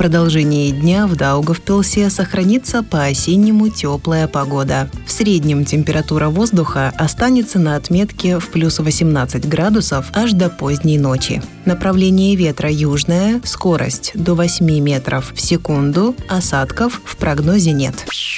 продолжении дня в Даугавпилсе сохранится по-осеннему теплая погода. В среднем температура воздуха останется на отметке в плюс 18 градусов аж до поздней ночи. Направление ветра южное, скорость до 8 метров в секунду, осадков в прогнозе нет.